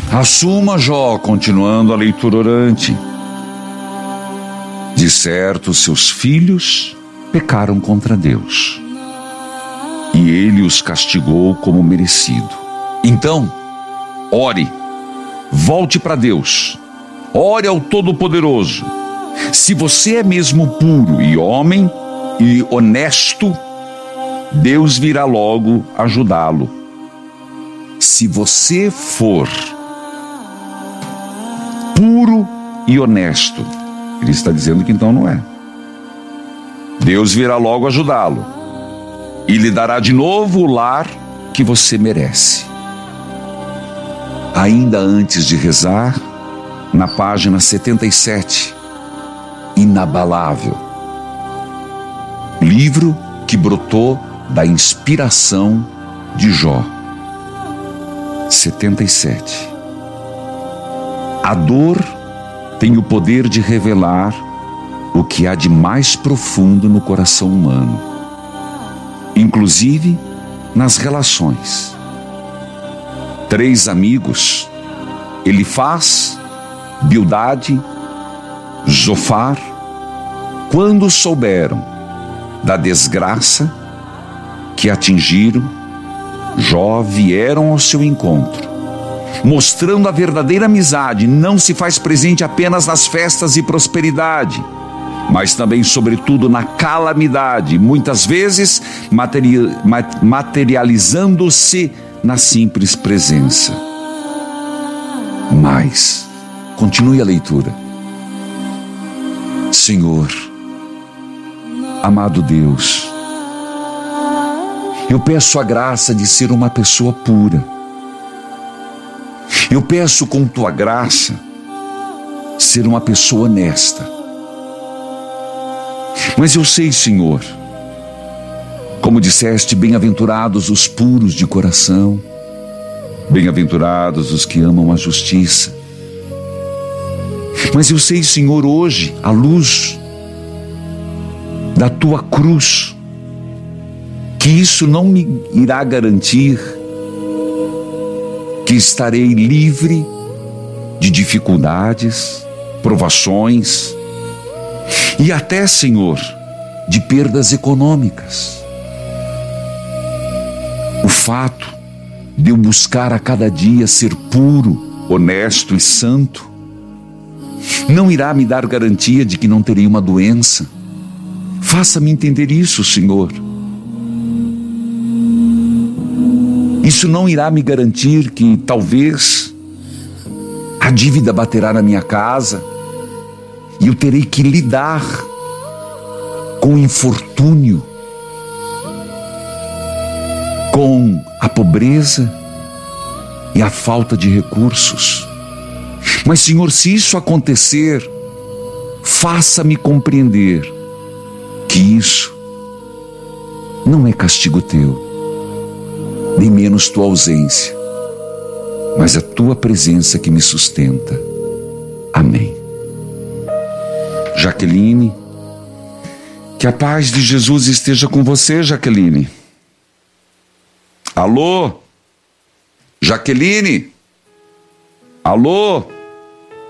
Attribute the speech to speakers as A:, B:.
A: Assuma, Jó, continuando a leitura orante. De certo, seus filhos pecaram contra Deus, e ele os castigou como merecido. Então, ore, volte para Deus, ore ao Todo-Poderoso. Se você é mesmo puro e homem e honesto, Deus virá logo ajudá-lo. Se você for puro e honesto, ele está dizendo que então não é. Deus virá logo ajudá-lo e lhe dará de novo o lar que você merece. Ainda antes de rezar, na página 77, Inabalável, livro que brotou da inspiração de Jó. 77. A dor tem o poder de revelar o que há de mais profundo no coração humano, inclusive nas relações. 3 amigos, Elifaz, Bildade, Zofar, quando souberam da desgraça que atingiram Jó, vieram ao seu encontro, mostrando a verdadeira amizade não se faz presente apenas nas festas e prosperidade, mas também, sobretudo, na calamidade, muitas vezes materializando-se na simples presença. Mas, continue a leitura. Senhor, amado Deus, eu peço a graça de ser uma pessoa pura. Eu peço com tua graça ser uma pessoa honesta. Mas eu sei, Senhor, como disseste, bem-aventurados os puros de coração, bem-aventurados os que amam a justiça. Mas eu sei, Senhor, hoje, à luz da tua cruz, que isso não me irá garantir que estarei livre de dificuldades, provações e até, Senhor, de perdas econômicas. O fato de eu buscar a cada dia ser puro, honesto e santo não irá me dar garantia de que não terei uma doença. Faça-me entender isso, Senhor. Isso não irá me garantir que talvez a dívida baterá na minha casa e eu terei que lidar com o infortúnio, com a pobreza e a falta de recursos. Mas, Senhor, se isso acontecer, faça-me compreender que isso não é castigo teu, nem menos tua ausência, mas a tua presença que me sustenta. Amém. Jaqueline, que a paz de Jesus esteja com você, Jaqueline. Alô? Jaqueline? Alô?